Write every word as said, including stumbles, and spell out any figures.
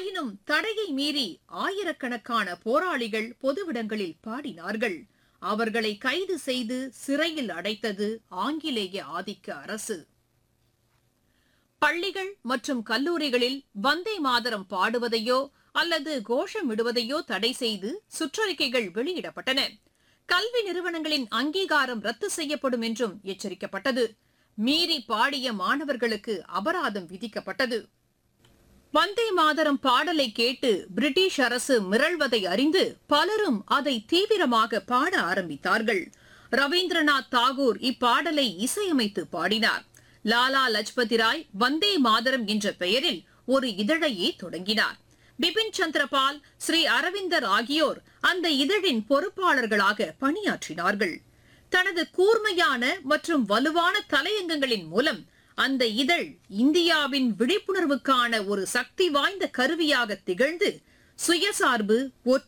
ஆயினும் தடையை மீறி ஆயிரக்கணக்கான போராளிகள் பொதுவிடங்களில் பாடினார்கள். அவர்களை கைது செய்து சிறையில் அடைத்தது ஆங்கிலேய ஆதிக்க அரசு. பள்ளிகள் மற்றும் கல்லூரிகளில் வந்தே மாதரம் பாடுவதையோ அல்லது கோஷமிடுவதையோ தடை செய்து சுற்றறிக்கைகள் வெளியிடப்பட்டன. கல்வி நிறுவனங்களின் அங்கீகாரம் ரத்து செய்யப்படும் என்றும் எச்சரிக்கப்பட்டது. மீறி பாடிய மாணவர்களுக்கு அபராதம் விதிக்கப்பட்டது. வந்தே மாதரம் பாடலை கேட்டு பிரிட்டிஷ் அரசு மிரள்வதை அறிந்து பலரும் அதை தீவிரமாக பாட ஆரம்பித்தார்கள். ரவீந்திரநாத் தாகூர் இப்பாடலை இசையமைத்து பாடினார். லாலா லஜ்பதி ராய் வந்தே மாதரம் என்ற பெயரில் ஒரு இதழையே தொடங்கினார். பிபின் சந்திரபால், ஸ்ரீ அரவிந்தர் ஆகியோர் அந்த இதழின் பொறுப்பாளர்களாக பணியாற்றினார்கள். தனது கூர்மையான மற்றும் வலுவான தலையங்கங்களின் மூலம் அந்த இதழ் இந்தியாவின் விழிப்புணர்வுக்கான ஒரு சக்தி வாய்ந்த கருவியாக திகழ்ந்து சுயசார்பு,